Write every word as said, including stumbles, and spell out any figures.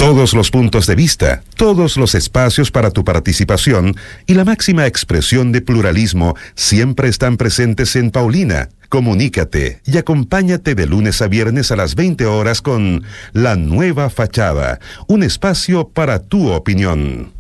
Todos los puntos de vista, todos los espacios para tu participación y la máxima expresión de pluralismo siempre están presentes en Paulina. Comunícate y acompáñate de lunes a viernes a las veinte horas con La Nueva Fachada, un espacio para tu opinión.